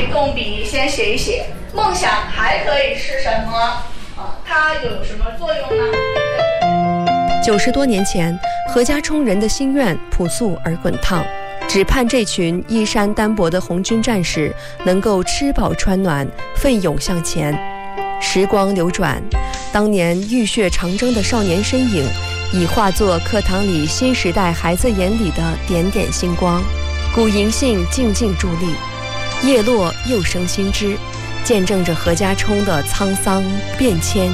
动笔先写一写，梦想还可以是什么？它有什么作用呢 ？90多年前，何家冲人的心愿朴素而滚烫，只盼这群衣衫单薄的红军战士能够吃饱穿暖，奋勇向前。时光流转，当年浴血长征的少年身影，已化作课堂里新时代孩子眼里的点点星光。古银杏静静伫立，叶落又生新枝，见证着何家冲的沧桑变迁。